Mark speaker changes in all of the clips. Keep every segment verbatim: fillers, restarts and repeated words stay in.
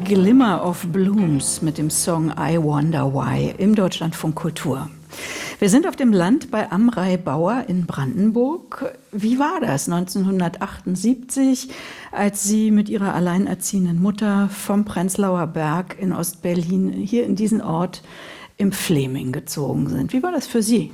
Speaker 1: Glimmer of Blooms mit dem Song I Wonder Why im Deutschlandfunk Kultur. Wir sind auf dem Land bei Amrei-Bauer in Brandenburg. Wie war das neunzehnhundertachtundsiebzig, als Sie mit Ihrer alleinerziehenden Mutter vom Prenzlauer Berg in Ostberlin hier in diesen Ort im Fleming gezogen sind? Wie war das für Sie?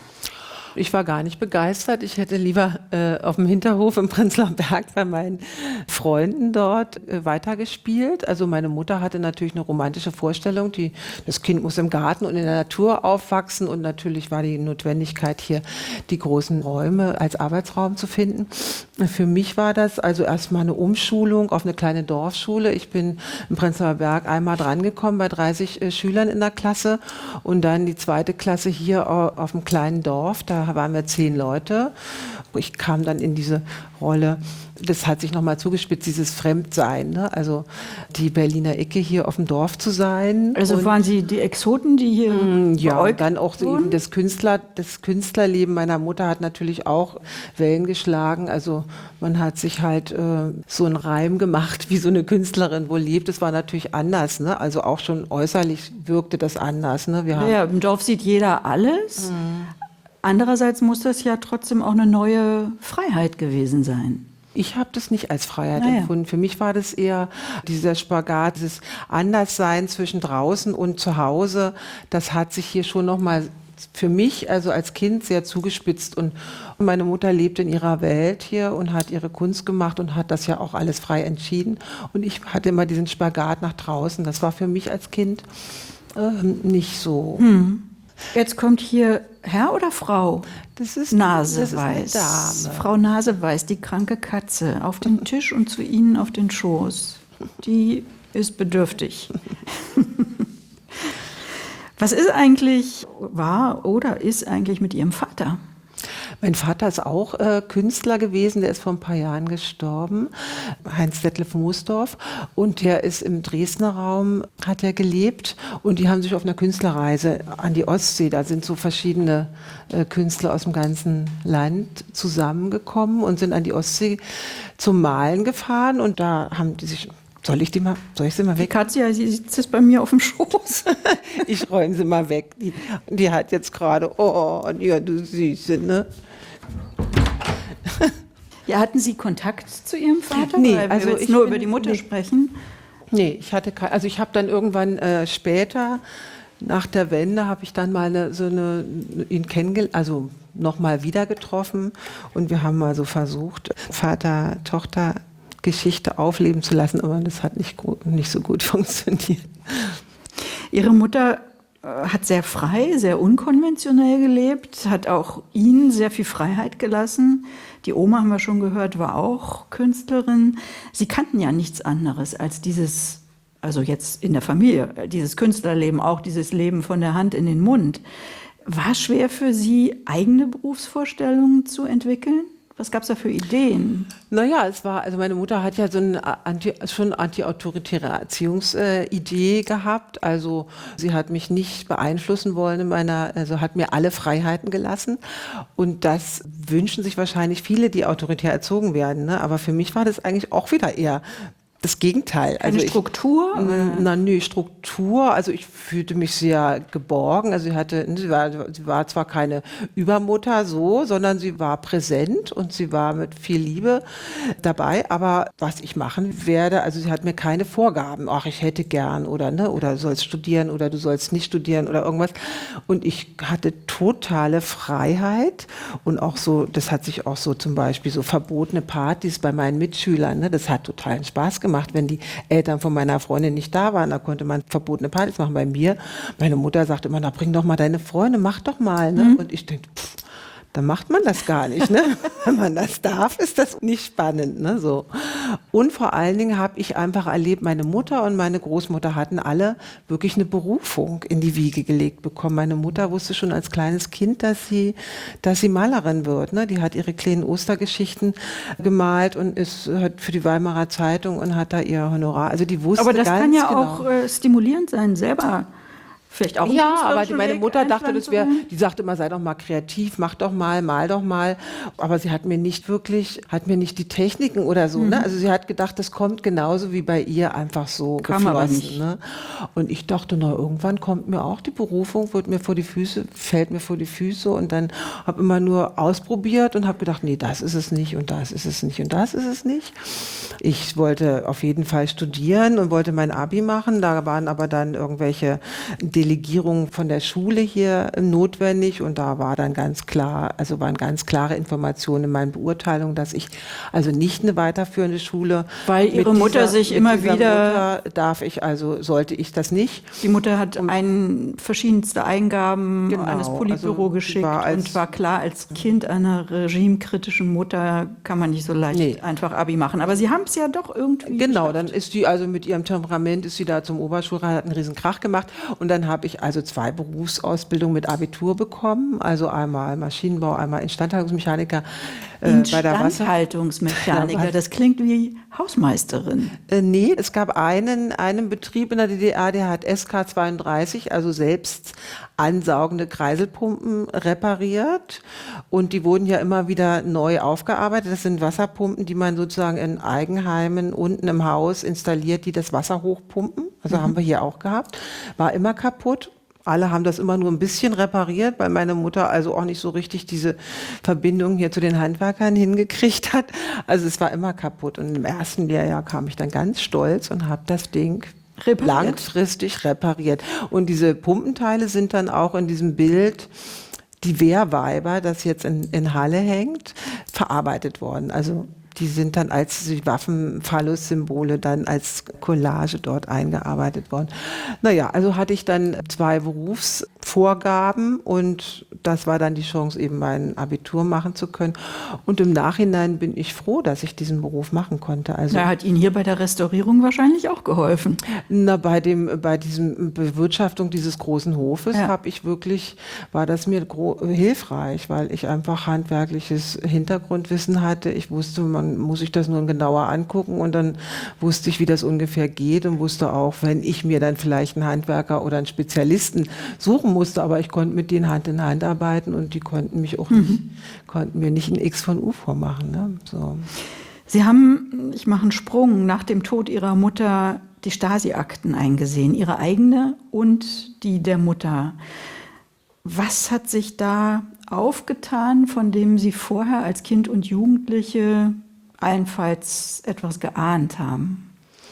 Speaker 2: Ich war gar nicht begeistert. Ich hätte lieber äh, auf dem Hinterhof im Prenzlauer Berg bei meinen Freunden dort äh, weitergespielt. Also meine Mutter hatte natürlich eine romantische Vorstellung. Die, das Kind muss im Garten und in der Natur aufwachsen. Und natürlich war die Notwendigkeit, hier die großen Räume als Arbeitsraum zu finden. Für mich war das also erstmal eine Umschulung auf eine kleine Dorfschule. Ich bin im Prenzlauer Berg einmal drangekommen bei dreißig äh, Schülern in der Klasse. Und dann die zweite Klasse hier auf, auf einem kleinen Dorf. Da waren wir zehn Leute. Ich kam dann in diese Rolle, das hat sich nochmal zugespitzt, dieses Fremdsein, ne? Also die Berliner Ecke hier auf dem Dorf zu sein.
Speaker 1: Also
Speaker 2: und
Speaker 1: waren Sie die Exoten, die hier
Speaker 2: mh, ja,
Speaker 1: beäugt
Speaker 2: dann auch so eben das Künstler, das Künstlerleben meiner Mutter hat natürlich auch Wellen geschlagen. Also man hat sich halt äh, so einen Reim gemacht, wie so eine Künstlerin wohl lebt. Das war natürlich anders, ne? Also auch schon äußerlich wirkte das anders, ne? Wir haben
Speaker 1: ja, im Dorf sieht jeder alles. Mhm. Andererseits muss das ja trotzdem auch eine neue Freiheit gewesen sein.
Speaker 2: Ich habe das nicht als Freiheit
Speaker 1: naja.
Speaker 2: empfunden. Für mich war das eher dieser Spagat, dieses Anderssein zwischen draußen und zu Hause. Das hat sich hier schon nochmal für mich, also als Kind, sehr zugespitzt. Und meine Mutter lebt in ihrer Welt hier und hat ihre Kunst gemacht und hat das ja auch alles frei entschieden. Und ich hatte immer diesen Spagat nach draußen. Das war für mich als Kind äh, nicht so.
Speaker 1: Hm. Jetzt kommt hier Herr oder Frau?
Speaker 2: Das ist
Speaker 1: Naseweiß.
Speaker 2: Das ist eine Dame.
Speaker 1: Frau Naseweiß, die kranke Katze, auf den Tisch und zu Ihnen auf den Schoß. Die ist bedürftig. Was ist eigentlich, war oder ist eigentlich mit Ihrem Vater?
Speaker 2: Mein Vater ist auch äh, Künstler gewesen, der ist vor ein paar Jahren gestorben, Heinz Detlef Moosdorf, und der ist im Dresdner Raum, hat er gelebt, und die haben sich auf einer Künstlerreise an die Ostsee, da sind so verschiedene äh, Künstler aus dem ganzen Land zusammengekommen und sind an die Ostsee zum Malen gefahren, und da haben die sich... Soll ich die mal, soll ich sie mal weg?
Speaker 1: Die Katja, sie sitzt jetzt bei mir auf dem Schoß.
Speaker 2: Ich räume sie mal weg. Die, die hat jetzt gerade, oh, ja, du Süße, ne?
Speaker 1: Ja, hatten Sie Kontakt zu Ihrem Vater?
Speaker 2: Nee,
Speaker 1: Weil
Speaker 2: also
Speaker 1: wir jetzt
Speaker 2: ich
Speaker 1: nur
Speaker 2: bin,
Speaker 1: über die Mutter
Speaker 2: nee.
Speaker 1: sprechen.
Speaker 2: Nee, ich hatte kein, also ich habe dann irgendwann äh, später, nach der Wende, habe ich dann mal eine, so eine, ihn kennengelernt, also nochmal wieder getroffen, und wir haben mal so versucht, Vater, Tochter, Geschichte aufleben zu lassen, aber das hat nicht, gut, nicht so gut funktioniert.
Speaker 1: Ihre Mutter äh, hat sehr frei, sehr unkonventionell gelebt, hat auch Ihnen sehr viel Freiheit gelassen. Die Oma, haben wir schon gehört, war auch Künstlerin. Sie kannten ja nichts anderes als dieses, also jetzt in der Familie, dieses Künstlerleben, auch dieses Leben von der Hand in den Mund. War es schwer für Sie, eigene Berufsvorstellungen zu entwickeln? Was gab es da für Ideen?
Speaker 2: Naja, es war, also meine Mutter hat ja so eine anti, schon antiautoritäre Erziehungsidee äh, gehabt. Also sie hat mich nicht beeinflussen wollen in meiner, also hat mir alle Freiheiten gelassen. Und das wünschen sich wahrscheinlich viele, die autoritär erzogen werden. Ne? Aber für mich war das eigentlich auch wieder eher das Gegenteil.
Speaker 1: Eine
Speaker 2: also
Speaker 1: Struktur?
Speaker 2: Ich, na, nö, Struktur. Also ich fühlte mich sehr geborgen. Also sie hatte, sie war, sie war zwar keine Übermutter so, sondern sie war präsent und sie war mit viel Liebe dabei. Aber was ich machen werde, also sie hat mir keine Vorgaben. Ach, ich hätte gern oder ne, oder du sollst studieren oder du sollst nicht studieren oder irgendwas. Und ich hatte totale Freiheit und auch so, das hat sich auch so zum Beispiel so verbotene Partys bei meinen Mitschülern, ne, das hat totalen Spaß gemacht. Wenn die Eltern von meiner Freundin nicht da waren, da konnte man verbotene Partys machen. Bei mir, meine Mutter sagte immer, na bring doch mal deine Freunde, mach doch mal. Ne? Mhm. Und ich denke, pff, dann macht man das gar nicht. Ne? Wenn man das darf, ist das nicht spannend. Ne? So. Und vor allen Dingen habe ich einfach erlebt, meine Mutter und meine Großmutter hatten alle wirklich eine Berufung in die Wiege gelegt bekommen. Meine Mutter wusste schon als kleines Kind, dass sie, dass sie Malerin wird. Ne? Die hat ihre kleinen Ostergeschichten gemalt und ist hat für die Weimarer Zeitung und hat da ihr Honorar. Also die wusste
Speaker 1: Aber das
Speaker 2: ganz
Speaker 1: kann ja
Speaker 2: genau.
Speaker 1: auch äh, stimulierend sein, selber Vielleicht auch
Speaker 2: Ja, aber die, meine
Speaker 1: Weg
Speaker 2: Mutter dachte, das wäre,
Speaker 1: einpflanzen?
Speaker 2: die sagte immer, sei doch mal kreativ, mach doch mal, mal doch mal. Aber sie hat mir nicht wirklich, hat mir nicht die Techniken oder so, mhm. ne? Also sie hat gedacht, das kommt genauso wie bei ihr einfach so
Speaker 1: Kam aber
Speaker 2: geflossen,
Speaker 1: nicht.
Speaker 2: Ne? Und ich dachte, na, irgendwann kommt mir auch die Berufung, wird mir vor die Füße, fällt mir vor die Füße und dann habe immer nur ausprobiert und habe gedacht, nee, das ist es nicht und das ist es nicht und das ist es nicht. Ich wollte auf jeden Fall studieren und wollte mein Abi machen, da waren aber dann irgendwelche Delegierung von der Schule hier notwendig und da war dann ganz klar, also waren ganz klare Informationen in meinen Beurteilungen, dass ich also nicht eine weiterführende Schule.
Speaker 1: Weil ihre Mutter
Speaker 2: dieser,
Speaker 1: sich immer wieder.
Speaker 2: Mutter darf ich also, sollte ich das nicht.
Speaker 1: Die Mutter hat ein, verschiedenste Eingaben
Speaker 2: Genau,
Speaker 1: an das Politbüro
Speaker 2: also
Speaker 1: geschickt
Speaker 2: war als,
Speaker 1: und war klar, als Kind einer regimekritischen Mutter kann man nicht so leicht
Speaker 2: nee.
Speaker 1: einfach Abi machen. Aber Sie haben es ja doch irgendwie
Speaker 2: Genau,
Speaker 1: geschafft.
Speaker 2: dann ist die also mit ihrem Temperament ist sie da zum Oberschulrat, hat einen riesen Krach gemacht und dann habe ich also zwei Berufsausbildungen mit Abitur bekommen, also einmal Maschinenbau, einmal Instandhaltungsmechaniker äh, bei der Wasser.
Speaker 1: Instandhaltungsmechaniker, das klingt wie Hausmeisterin.
Speaker 2: Äh, nee, es gab einen, einen Betrieb in der D D R, der hat S K zweiunddreißig, also selbst ansaugende Kreiselpumpen repariert und die wurden ja immer wieder neu aufgearbeitet. Das sind Wasserpumpen, die man sozusagen in Eigenheimen unten im Haus installiert, die das Wasser hochpumpen. Also mhm. haben wir hier auch gehabt. War immer kaputt. Alle haben das immer nur ein bisschen repariert, weil meine Mutter also auch nicht so richtig diese Verbindung hier zu den Handwerkern hingekriegt hat. Also es war immer kaputt. Und im ersten Lehrjahr kam ich dann ganz stolz und habe das Ding repariert. langfristig repariert. Und diese Pumpenteile sind dann auch in diesem Bild, die Wehrweiber, das jetzt in, in Halle hängt, verarbeitet worden. Also die sind dann als die Waffen-Phallus-Symbole dann als Collage dort eingearbeitet worden. Naja, also hatte ich dann zwei Berufsvorgaben und das war dann die Chance, eben mein Abitur machen zu können. Und im Nachhinein bin ich froh, dass ich diesen Beruf machen konnte. Also
Speaker 1: da hat Ihnen hier bei der Restaurierung wahrscheinlich auch geholfen.
Speaker 2: Na, bei dem, bei diesem Bewirtschaftung dieses großen Hofes ja. habe ich wirklich, war das mir hilfreich, weil ich einfach handwerkliches Hintergrundwissen hatte. Ich wusste, man muss ich das nur genauer angucken und dann wusste ich, wie das ungefähr geht und wusste auch, wenn ich mir dann vielleicht einen Handwerker oder einen Spezialisten suchen musste, aber ich konnte mit denen Hand in Hand arbeiten und die konnten mich auch mhm. nicht, konnten mir nicht ein X von U vormachen. Ne? So.
Speaker 1: Sie haben, ich mache einen Sprung, nach dem Tod Ihrer Mutter die Stasi-Akten eingesehen, Ihre eigene und die der Mutter. Was hat sich da aufgetan, von dem Sie vorher als Kind und Jugendliche allenfalls etwas geahnt haben?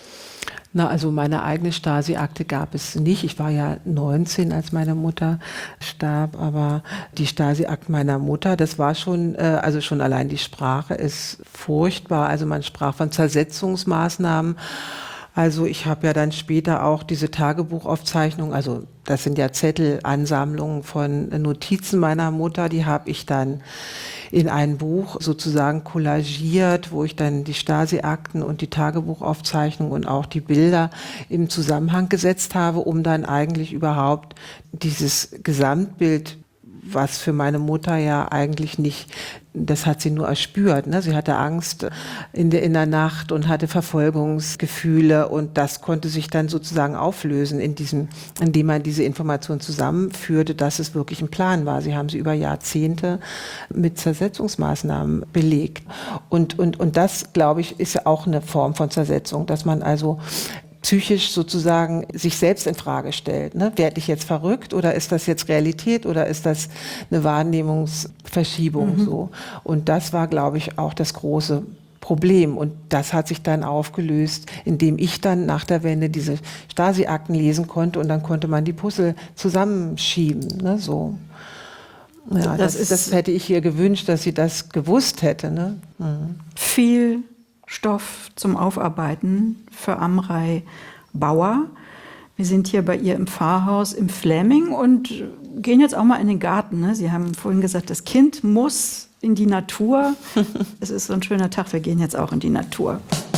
Speaker 2: Na, also meine eigene Stasi-Akte gab es nicht. Ich war ja neunzehn, als meine Mutter starb, aber die Stasi-Akte meiner Mutter, das war schon, äh, also schon allein die Sprache ist furchtbar. Also man sprach von Zersetzungsmaßnahmen. Also ich habe ja dann später auch diese Tagebuchaufzeichnungen, also das sind ja Zettelansammlungen von Notizen meiner Mutter, die habe ich dann in ein Buch sozusagen kollagiert, wo ich dann die Stasi-Akten und die Tagebuchaufzeichnungen und auch die Bilder im Zusammenhang gesetzt habe, um dann eigentlich überhaupt dieses Gesamtbild, was für meine Mutter ja eigentlich nicht, das hat sie nur erspürt. Ne? Sie hatte Angst in der, in der Nacht und hatte Verfolgungsgefühle und das konnte sich dann sozusagen auflösen, in diesem, indem man diese Information zusammenführte, dass es wirklich ein Plan war. Sie haben sie über Jahrzehnte mit Zersetzungsmaßnahmen belegt. Und, und, und das, glaube ich, ist ja auch eine Form von Zersetzung, dass man also psychisch sozusagen sich selbst in Frage stellt. Ne? Werde ich jetzt verrückt oder ist das jetzt Realität oder ist das eine Wahrnehmungsverschiebung? Mhm. So? Und das war, glaube ich, auch das große Problem. Und das hat sich dann aufgelöst, indem ich dann nach der Wende diese Stasi-Akten lesen konnte und dann konnte man die Puzzle zusammenschieben. Ne? So. Ja, das, das, das hätte ich ihr gewünscht, dass sie das gewusst hätte. Ne? Mhm.
Speaker 1: Viel Stoff zum Aufarbeiten für Amrei Bauer. Wir sind hier bei ihr im Pfarrhaus im Fläming und gehen jetzt auch mal in den Garten. Ne? Sie haben vorhin gesagt, das Kind muss in die Natur. Es ist so ein schöner Tag, wir gehen jetzt auch in die Natur.